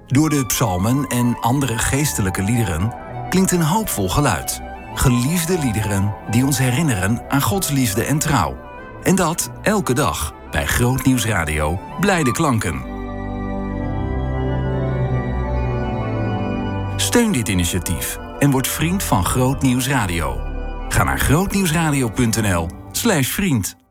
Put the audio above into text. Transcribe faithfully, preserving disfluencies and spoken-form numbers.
Door de psalmen en andere geestelijke liederen klinkt een hoopvol geluid. Geliefde liederen die ons herinneren aan Gods liefde en trouw. En dat elke dag bij Groot Nieuws Radio Blijde Klanken. Steun dit initiatief en word vriend van Groot Nieuws Radio. Ga naar grootnieuwsradio punt n l slash vriend.